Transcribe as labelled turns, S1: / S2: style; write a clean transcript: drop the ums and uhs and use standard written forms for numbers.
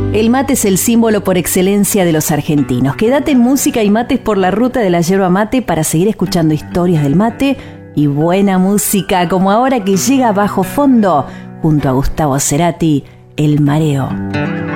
S1: El mate es el símbolo por excelencia de los argentinos. Quédate en Música y Mates por la ruta de la yerba mate para seguir escuchando historias del mate y buena música, como ahora que llega Bajo Fondo, junto a Gustavo Cerati, El Mareo.